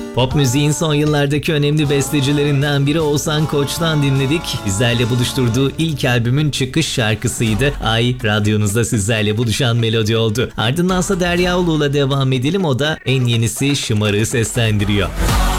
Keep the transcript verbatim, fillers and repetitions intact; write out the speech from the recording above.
Pop müziğin son yıllardaki önemli bestecilerinden biri Oğuzhan Koç'tan dinledik. Bizlerle buluşturduğu ilk albümün çıkış şarkısıydı. Ay, radyonuzda sizlerle buluşan melodi oldu. Ardındansa Derya Ulu'la devam edelim. O da en yenisi Şımarık'ı seslendiriyor.